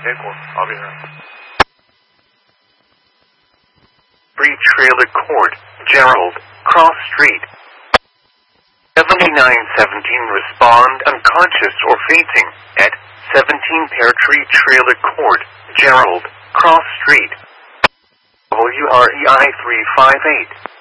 结果好比说 Free Trailer Court, Gerald, Cross Street. 7917 respond unconscious or fainting at 17 Pear Tree Trailer Court, Gerald, Cross Street. WREI 358.